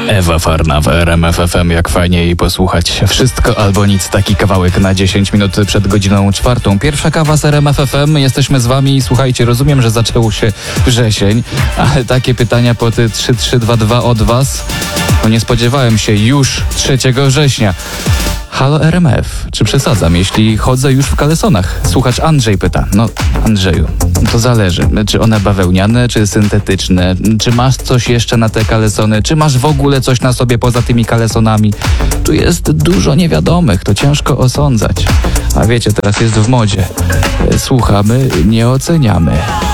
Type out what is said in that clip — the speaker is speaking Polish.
Ewa Farna w RMF FM. Jak fajnie jej posłuchać. Wszystko albo nic. Taki kawałek na 10 minut przed godziną 4. Pierwsza kawa z RMF FM. Jesteśmy z wami. Słuchajcie, rozumiem, że zaczęło się wrzesień, ale takie pytania po 3322 od was. No nie spodziewałem się już 3 września. Halo RMF, czy przesadzam, jeśli chodzę już w kalesonach? Słuchacz Andrzej pyta. No, Andrzeju, to zależy. Czy one bawełniane, czy syntetyczne? Czy masz coś jeszcze na te kalesony? Czy masz w ogóle coś na sobie poza tymi kalesonami? Tu jest dużo niewiadomych, to ciężko osądzać. A wiecie, teraz jest w modzie. Słuchamy, nie oceniamy.